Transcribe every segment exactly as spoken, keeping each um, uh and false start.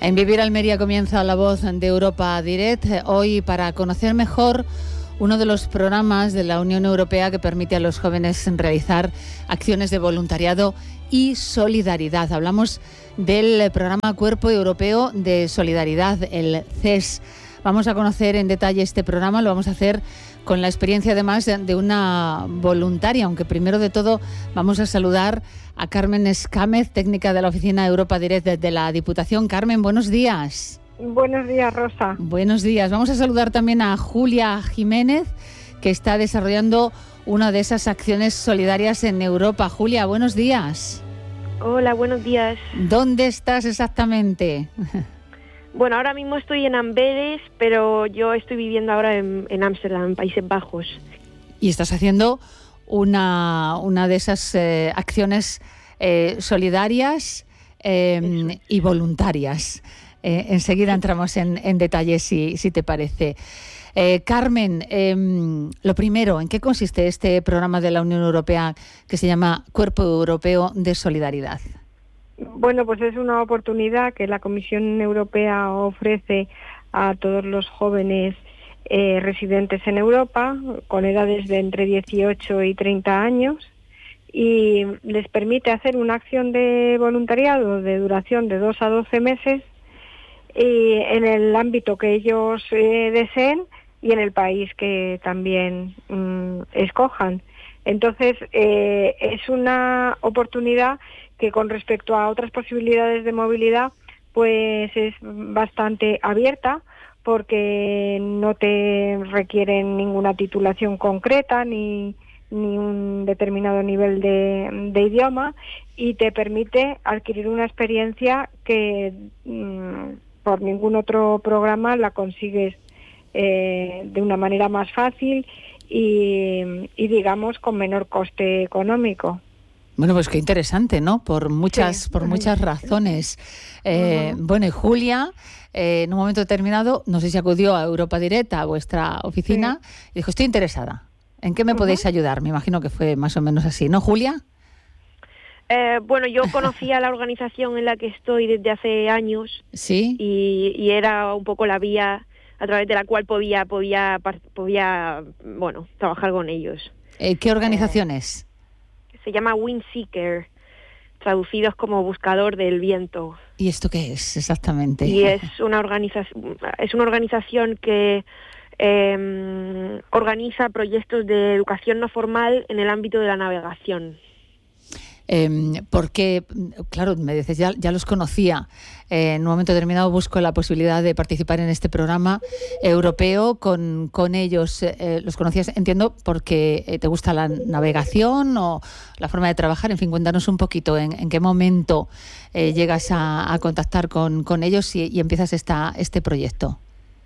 En Vivir Almería comienza La Voz de Europa Direct, hoy para conocer mejor uno de los programas de la Unión Europea que permite a los jóvenes realizar acciones de voluntariado y solidaridad. Hablamos del programa Cuerpo Europeo de Solidaridad, el C E S. Vamos a conocer en detalle este programa, lo vamos a hacer con la experiencia además de una voluntaria, aunque primero de todo vamos a saludar a Carmen Escámez, técnica de la Oficina Europa Direct de la Diputación. Carmen, buenos días. Buenos días, Rosa. Buenos días. Vamos a saludar también a Julia Jiménez, que está desarrollando una de esas acciones solidarias en Europa. Julia, buenos días. Hola, buenos días. ¿Dónde estás exactamente? Bueno, ahora mismo estoy en Amberes, pero yo estoy viviendo ahora en Ámsterdam, en, en Países Bajos. Y estás haciendo una, una de esas eh, acciones eh, solidarias eh, y voluntarias. Eh, enseguida entramos en, en detalle, si, si te parece. Eh, Carmen, eh, lo primero, ¿en qué consiste este programa de la Unión Europea que se llama Cuerpo Europeo de Solidaridad? Bueno, pues es una oportunidad que la Comisión Europea ofrece a todos los jóvenes eh, residentes en Europa, con edades de entre dieciocho y treinta años, y les permite hacer una acción de voluntariado de duración de dos a doce meses y en el ámbito que ellos eh, deseen y en el país que también mm, escojan. Entonces, eh, es una oportunidad que con respecto a otras posibilidades de movilidad, pues es bastante abierta, porque no te requieren ninguna titulación concreta ni, ni un determinado nivel de, de idioma, y te permite adquirir una experiencia que mmm, por ningún otro programa la consigues eh, de una manera más fácil y, y digamos con menor coste económico. Bueno, pues qué interesante, ¿no? Por muchas, sí. por muchas razones. Eh, uh-huh. Bueno, y Julia, eh, en un momento determinado, no sé si acudió a Europa Direct, a vuestra oficina, sí. y dijo, estoy interesada. ¿En qué me uh-huh. podéis ayudar? Me imagino que fue más o menos así, ¿no, Julia? Eh, bueno, yo conocía la organización en la que estoy desde hace años. Sí. Y, y era un poco la vía a través de la cual podía, podía, podía bueno, trabajar con ellos. Eh, ¿Qué organización eh, es? Se llama Windseeker, traducidos como buscador del viento. ¿Y esto qué es exactamente? Y es una organización, es una organización que eh, organiza proyectos de educación no formal en el ámbito de la navegación. Eh, porque, claro, me dices, ya, ya los conocía. Eh, en un momento determinado busco la posibilidad de participar en este programa europeo con, con ellos. Eh, ¿Los conocías, entiendo, porque te gusta la navegación o la forma de trabajar? En fin, cuéntanos un poquito en, en qué momento eh, llegas a, a contactar con, con ellos y, y empiezas esta, este proyecto.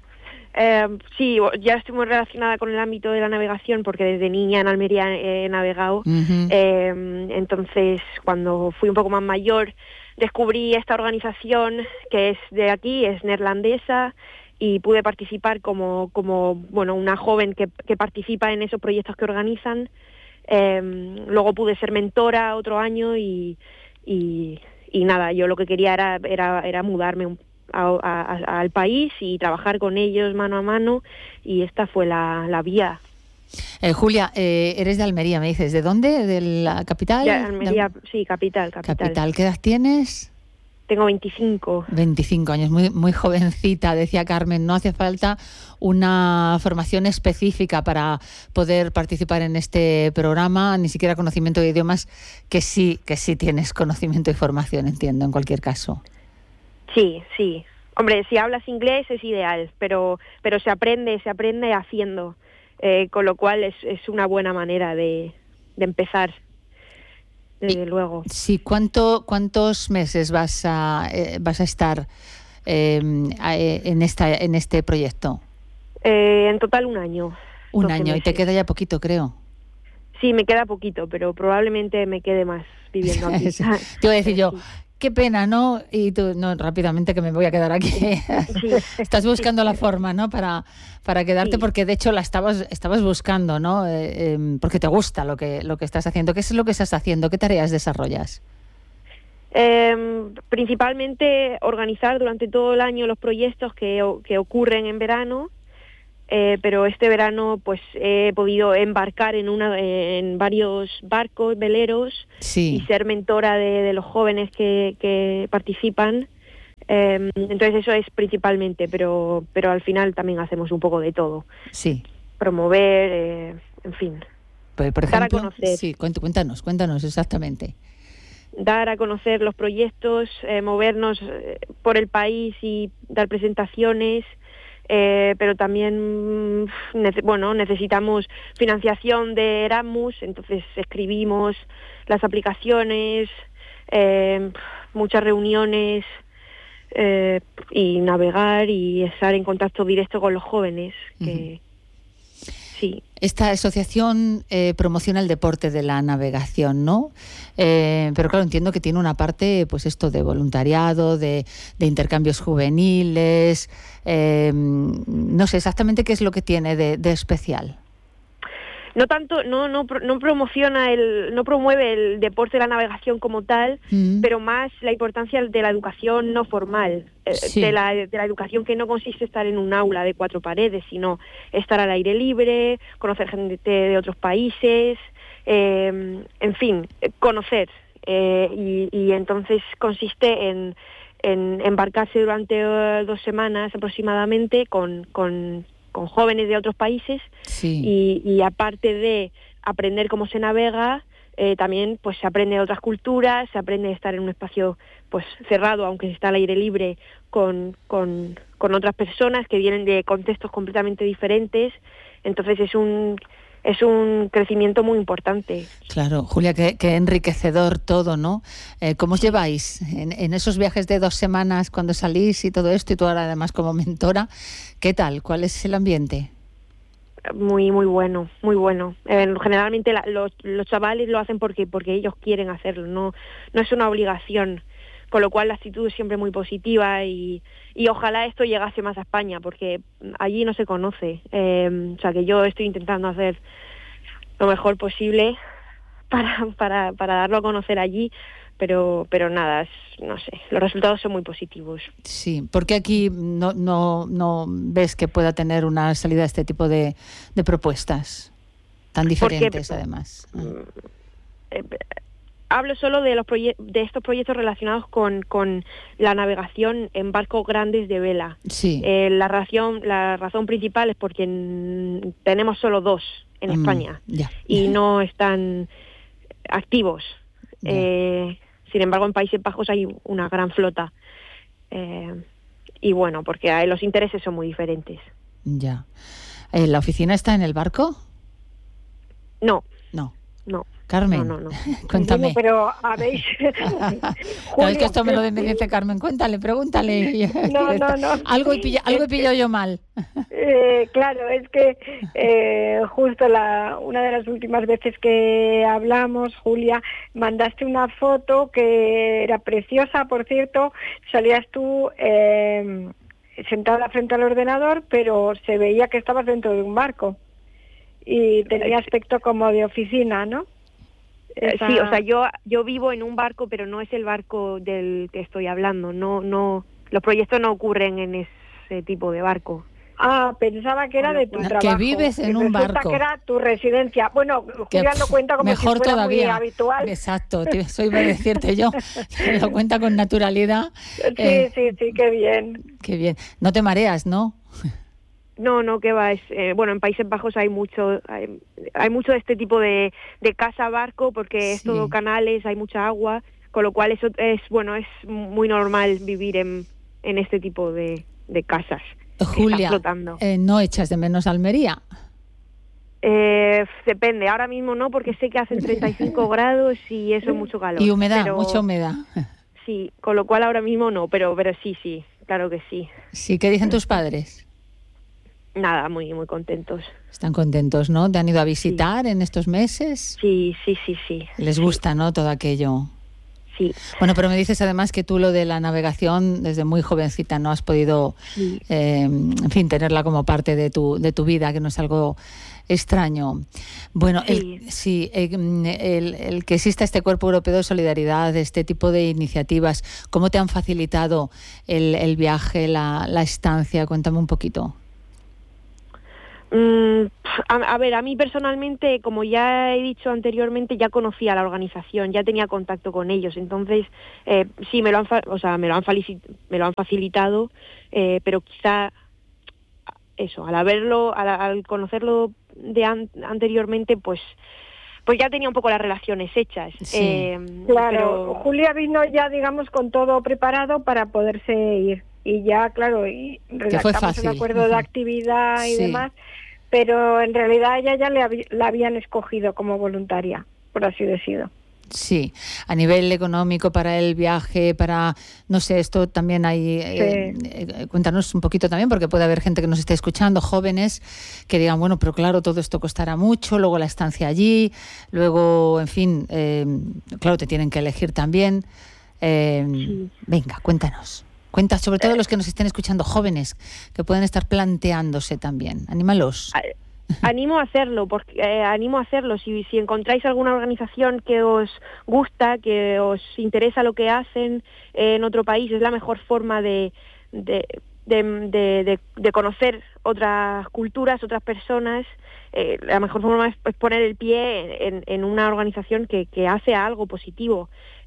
Eh, sí, ya estoy muy relacionada con el ámbito de la navegación porque desde niña en Almería he navegado. Uh-huh. Eh, entonces, cuando fui un poco más mayor, descubrí esta organización que es de aquí, es neerlandesa, y pude participar como, como bueno, una joven que, que participa en esos proyectos que organizan. Eh, luego pude ser mentora otro año y, y, y nada, yo lo que quería era, era, era mudarme un A, a, al país y trabajar con ellos mano a mano, y esta fue la, la vía. Eh, Julia, eh, eres de Almería, me dices. ¿De dónde? ¿De la capital? De Almería, de... sí, capital, capital. Capital. ¿Qué edad tienes? Tengo veinticinco. veinticinco años, muy, muy jovencita, decía Carmen. No hace falta una formación específica para poder participar en este programa, ni siquiera conocimiento de idiomas, que sí, que sí tienes conocimiento y formación, entiendo, en cualquier caso. Sí, sí. Hombre, si hablas inglés es ideal, pero pero se aprende, se aprende haciendo, eh, con lo cual es, es una buena manera de, de empezar, desde y, luego. Sí, ¿cuánto, cuántos meses vas a eh, vas a estar eh, en esta en este proyecto? Eh, en total un año. Un año, meses. Y te queda ya poquito, creo. Sí, me queda poquito, pero probablemente me quede más viviendo aquí. Te iba a decir yo, qué pena, ¿no? Y tú, no, rápidamente que me voy a quedar aquí. Sí. Estás buscando sí, la forma, ¿no? Para, para quedarte, sí. Porque de hecho la estabas, estabas buscando, ¿no? Eh, eh, porque te gusta lo que, lo que estás haciendo. ¿Qué es lo que estás haciendo? ¿Qué tareas desarrollas? Eh, principalmente organizar durante todo el año los proyectos que, que ocurren en verano, eh, pero este verano pues he podido embarcar en una en varios barcos, veleros, sí. y ser mentora de, de los jóvenes que, que participan. Eh, entonces eso es principalmente, pero pero al final también hacemos un poco de todo. Sí. Promover, eh, en fin. Por, por ejemplo, dar a conocer. Sí, cuéntanos, cuéntanos exactamente. Dar a conocer los proyectos, eh, movernos eh, por el país y dar presentaciones, eh, pero también, nece- bueno, necesitamos financiación de Erasmus, entonces escribimos las aplicaciones, eh, muchas reuniones, eh, y navegar y estar en contacto directo con los jóvenes, que uh-huh. sí. Esta asociación eh, promociona el deporte de la navegación, ¿no? Eh, pero claro, entiendo que tiene una parte, pues esto de voluntariado, de, de intercambios juveniles. Eh, no sé exactamente qué es lo que tiene de, de especial. No tanto, no, no, no promociona el, no promueve el deporte de la navegación como tal, mm. pero más la importancia de la educación no formal, sí. de la, de la educación que no consiste en estar en un aula de cuatro paredes, sino estar al aire libre, conocer gente de otros países, eh, en fin, conocer. Eh, y, y entonces consiste en, en embarcarse durante uh, dos semanas aproximadamente con, con con jóvenes de otros países, sí. y, y aparte de aprender cómo se navega, eh, también pues se aprende de otras culturas, se aprende a estar en un espacio pues cerrado, aunque se está al aire libre, con, con, con otras personas que vienen de contextos completamente diferentes. Entonces es un es un crecimiento muy importante. Claro, Julia, qué, qué enriquecedor todo, ¿no? Eh, ¿Cómo os lleváis en, en esos viajes de dos semanas cuando salís y todo esto, y tú ahora además como mentora? ¿Qué tal? ¿Cuál es el ambiente? Muy, muy bueno, muy bueno. Eh, generalmente la, los, los chavales lo hacen porque porque ellos quieren hacerlo, no no es una obligación. Con lo cual la actitud es siempre muy positiva y, y ojalá esto llegase más a España, porque allí no se conoce. Eh, o sea que yo estoy intentando hacer lo mejor posible para, para, para darlo a conocer allí, pero pero nada, es, no sé, los resultados son muy positivos. Sí, porque aquí no no no ves que pueda tener una salida este tipo de, de propuestas tan diferentes, porque, además. Eh, Hablo solo de los proye- de estos proyectos relacionados con, con la navegación en barcos grandes de vela. Sí. Eh, la razón la razón principal es porque n- tenemos solo dos en mm, España yeah. y no están activos. Yeah. Eh, sin embargo, en Países Bajos hay una gran flota. Eh, y bueno, porque hay, los intereses son muy diferentes. Ya. Yeah. ¿La oficina está en el barco? No. No. No. Carmen, no, no, no. cuéntame. Bueno, pero habéis... No, es que esto me lo dice Carmen, cuéntale, pregúntale. No, no, no. Algo he pillado, algo he pillado yo mal. Eh, claro, es que eh, justo la una de las últimas veces que hablamos, Julia, mandaste una foto que era preciosa, por cierto, salías tú eh, sentada frente al ordenador, pero se veía que estabas dentro de un barco y tenía aspecto como de oficina, ¿no? Esa... Sí, o sea, yo yo vivo en un barco, pero no es el barco del que estoy hablando. No, no, los proyectos no ocurren en ese tipo de barco. Ah, pensaba que era de tu trabajo. Que vives en un Resulta barco. Que era tu residencia. Bueno, Julia lo cuenta como mejor si fuera todavía. Muy habitual. Exacto, eso iba a decirte yo. Lo cuenta con naturalidad. Sí, eh, sí, sí, qué bien. Qué bien. No te mareas, ¿no? No, no, que va, es, eh, bueno, en Países Bajos hay mucho hay, hay mucho de este tipo de, de casa-barco porque sí. Es todo canales, hay mucha agua, con lo cual eso es, bueno, es muy normal vivir en, en este tipo de, de casas. Julia, eh, ¿no echas de menos Almería? Eh, depende, ahora mismo no, porque sé que hacen treinta y cinco grados y eso es mucho calor. Y humedad, pero, mucha humedad. Sí, con lo cual ahora mismo no, pero, pero sí, sí, claro que sí. Sí, ¿qué dicen tus padres? Nada, muy muy contentos. Están contentos, ¿no? ¿Te han ido a visitar sí. en estos meses? Sí, sí, sí, sí. Les gusta, ¿no? Todo aquello. Sí. Bueno, pero me dices además que tú lo de la navegación desde muy jovencita no has podido, sí. eh, en fin, tenerla como parte de tu de tu vida, que no es algo extraño. Bueno, Sí, el, sí, el, el que exista este Cuerpo Europeo de Solidaridad, este tipo de iniciativas, ¿cómo te han facilitado el, el viaje, la, la estancia? Cuéntame un poquito. Mm, a, a ver, a mí personalmente, como ya he dicho anteriormente, ya conocía la organización, ya tenía contacto con ellos, entonces eh, sí me lo han, fa- o sea, me lo han, falici- me lo han facilitado, eh, pero quizá eso, al haberlo, al, al conocerlo de an- anteriormente, pues, pues ya tenía un poco las relaciones hechas. Sí. Eh, Claro, pero Julia vino ya, digamos, con todo preparado para poderse ir. Y ya, claro, y Que fue redactamos fácil. el acuerdo de actividad y Sí. demás, pero en realidad ella ya le habi- la habían escogido como voluntaria, por así decirlo. Sí, a nivel económico para el viaje, para, no sé, esto también hay, eh, Sí. eh, cuéntanos un poquito también, porque puede haber gente que nos esté escuchando, jóvenes, que digan, bueno, pero claro, todo esto costará mucho, luego la estancia allí, luego, en fin, eh, claro, te tienen que elegir también. Eh, Sí. Venga, cuéntanos. Cuenta, sobre todo los que nos estén escuchando, jóvenes, que pueden estar planteándose también. Anímalos. a- animo a hacerlo, porque eh, animo a hacerlo. Si, si encontráis alguna organización que os gusta, que os interesa lo que hacen eh, en otro país, es la mejor forma de, de, de, de, de- de conocer otras culturas, otras personas. Eh, la mejor forma es, es poner el pie en, en una organización que, que hace algo positivo.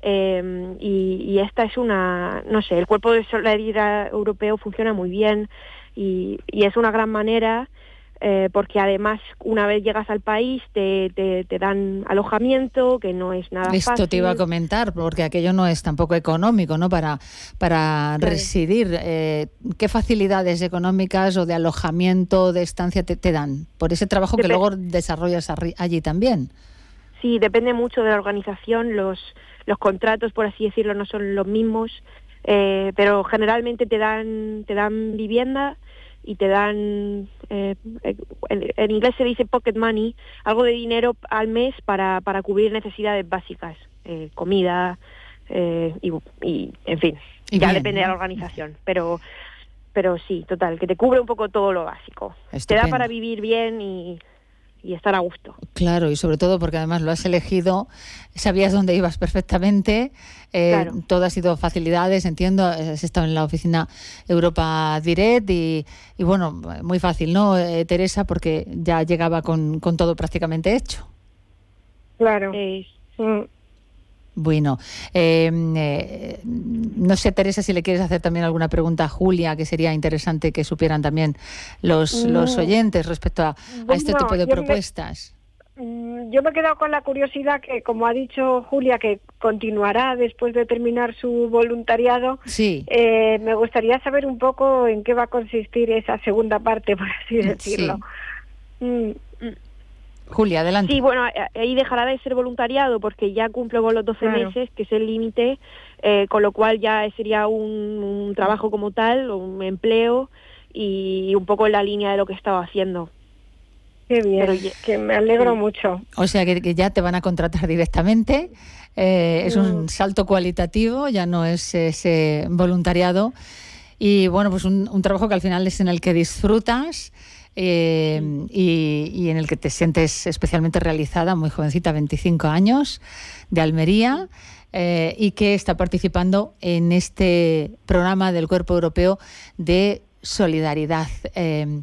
Eh, y, y esta es una, no sé, el Cuerpo de Solidaridad Europeo funciona muy bien y, y es una gran manera. Eh, porque además una vez llegas al país te, te, te dan alojamiento, que no es nada Esto fácil. te iba a comentar, porque aquello no es tampoco económico, ¿no? Para, para Sí. residir. Eh, ¿Qué facilidades económicas o de alojamiento, de estancia te, te dan? Por ese trabajo que Depe- luego desarrollas arri- allí también. Sí, depende mucho de la organización, los, los contratos, por así decirlo, no son los mismos, eh, pero generalmente te dan, te dan vivienda y te dan, eh, en, en inglés se dice pocket money, algo de dinero al mes para, para cubrir necesidades básicas, eh, comida eh, y, y, en fin, Y ya bien, depende de la ¿no? organización, pero pero sí, total, que te cubre un poco todo lo básico. Te Estupendo. da para vivir bien y, y estar a gusto. Claro, y sobre todo porque además lo has elegido, sabías dónde ibas perfectamente, eh, Claro. todo ha sido facilidades, entiendo, has estado en la oficina Europa Direct y, y bueno, muy fácil, ¿no, eh, Teresa? Porque ya llegaba con, con todo prácticamente hecho. Claro. Eh, Mm. Bueno, eh, eh, no sé, Teresa, si le quieres hacer también alguna pregunta a Julia, que sería interesante que supieran también los, los Mm. oyentes respecto a, a este Bueno, tipo de yo me- propuestas. Mm, Yo me he quedado con la curiosidad que, como ha dicho Julia, que continuará después de terminar su voluntariado. Sí, Eh, me gustaría saber un poco en qué va a consistir esa segunda parte, por así decirlo. Mm, Julia, adelante. Sí, bueno, ahí dejará de ser voluntariado porque ya cumple con los doce Claro. meses, que es el límite, eh, con lo cual ya sería un, un trabajo como tal, un empleo y un poco en la línea de lo que estaba haciendo. Qué bien, Pero ya- que me alegro sí. mucho. O sea que, que ya te van a contratar directamente. Eh, es un Mm. salto cualitativo, ya no es ese voluntariado. Y bueno, pues un, un trabajo que al final es en el que disfrutas eh, y, y en el que te sientes especialmente realizada, muy jovencita, veinticinco años, de Almería, eh, y que está participando en este programa del Cuerpo Europeo de Solidaridad. Eh,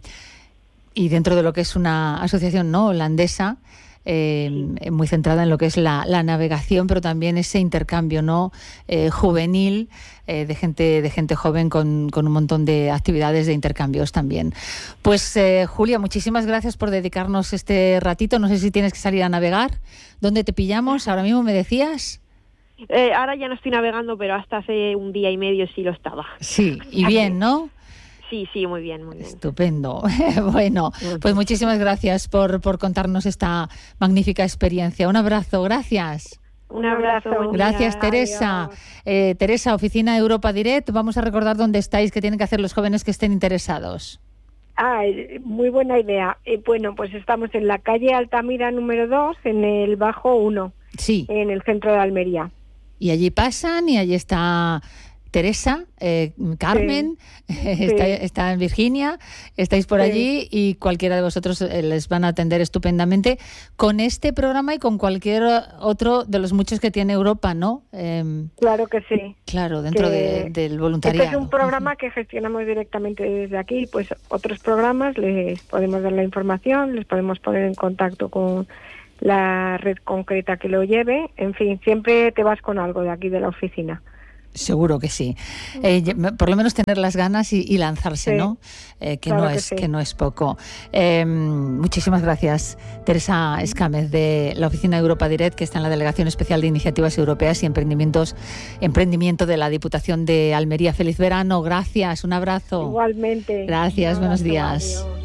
y dentro de lo que es una asociación, ¿no?, holandesa, eh, muy centrada en lo que es la, la navegación, pero también ese intercambio, ¿no?, eh, juvenil, eh, de gente de gente joven con, con un montón de actividades de intercambios también. Pues eh, Julia, muchísimas gracias por dedicarnos este ratito. No sé si tienes que salir a navegar. ¿Dónde te pillamos? Ahora mismo me decías. Eh, ahora ya no estoy navegando, pero hasta hace un día y medio sí lo estaba. Sí, y bien, ¿no? Sí, sí, muy bien, muy bien. Estupendo. Bueno, pues muchísimas gracias por, por contarnos esta magnífica experiencia. Un abrazo, gracias. Un abrazo. buen Gracias, día. Teresa. Adiós. Eh, Teresa, Oficina Europa Direct, vamos a recordar dónde estáis, qué tienen que hacer los jóvenes que estén interesados. Ah, eh, muy buena idea. Eh, bueno, pues estamos en la calle Altamira número dos, en el Bajo uno, Sí, en el centro de Almería. y allí pasan y allí está Teresa, eh, Carmen, sí. está, sí. está en Virginia, estáis por sí. allí y cualquiera de vosotros les van a atender estupendamente con este programa y con cualquier otro de los muchos que tiene Europa, ¿no? Eh, claro que sí. Claro, dentro de, del voluntariado. Este es un programa que gestionamos directamente desde aquí, pues otros programas les podemos dar la información, les podemos poner en contacto con la red concreta que lo lleve, en fin, siempre te vas con algo de aquí de la oficina. Seguro que sí. Eh, por lo menos tener las ganas y, y lanzarse, sí, ¿no? Eh, que, claro no que, es, sí. que no es poco. Eh, muchísimas gracias, Teresa Escámez, de la Oficina de Europa Direct, que está en la Delegación Especial de Iniciativas Europeas y Emprendimientos, Emprendimiento de la Diputación de Almería. Feliz verano, gracias, un abrazo. Igualmente. Gracias, un buenos abrazo, días. adiós.